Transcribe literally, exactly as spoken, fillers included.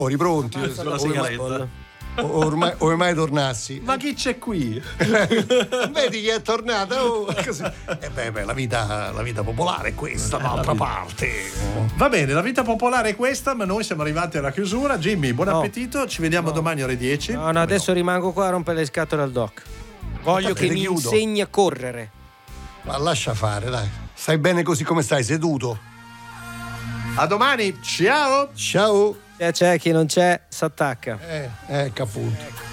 Ori pronti? Sulla sigaretta. Ormai, ormai tornassi. Ma chi c'è qui? Vedi chi è tornato? Oh, così. E beh, beh, la vita, la vita popolare è questa, d'altra parte. Va bene, la vita popolare è questa, ma noi siamo arrivati alla chiusura. Jimmy, buon No. appetito, ci vediamo No. domani alle dieci. No, no, adesso rimango qua a rompere le scatole al doc. Voglio Vabbè, che le mi chiudo. insegni a correre. Ma lascia fare, dai. Stai bene così come stai, seduto. A domani, ciao! Ciao. C'è, c'è, chi non c'è, s'attacca. Eh, ecco appunto.